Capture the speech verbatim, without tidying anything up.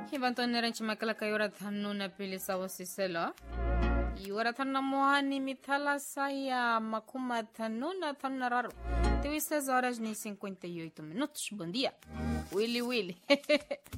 Hivantonera chimakalaka yora thanuna pili sawa siselo. Yora thanna mohani mithala saya makuma thanuna thanna raro. Tem seis horas nem cinquenta e oito minutos. Bom dia. Willy Willy.